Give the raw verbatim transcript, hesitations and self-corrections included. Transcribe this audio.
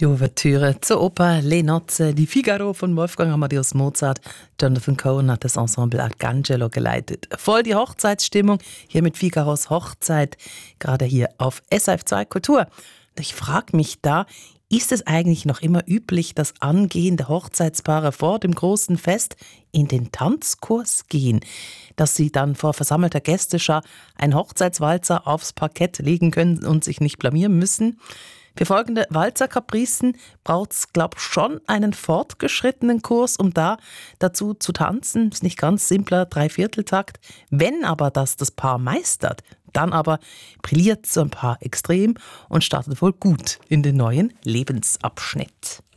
Die Ouvertüre zur Oper Le Nozze di Figaro von Wolfgang Amadeus Mozart. Jonathan Cohen hat das Ensemble Arcangelo geleitet. Voll die Hochzeitsstimmung hier mit Figaros Hochzeit, gerade hier auf S R F zwei Kultur. Ich frage mich da, ist es eigentlich noch immer üblich, dass angehende Hochzeitspaare vor dem großen Fest in den Tanzkurs gehen, dass sie dann vor versammelter Gästeschar einen Hochzeitswalzer aufs Parkett legen können und sich nicht blamieren müssen? Für folgende Walzerkapricen braucht es, glaube ich, schon einen fortgeschrittenen Kurs, um da dazu zu tanzen. Ist nicht ganz simpler Dreivierteltakt. Wenn aber das das Paar meistert, dann aber brilliert so ein Paar extrem und startet wohl gut in den neuen Lebensabschnitt.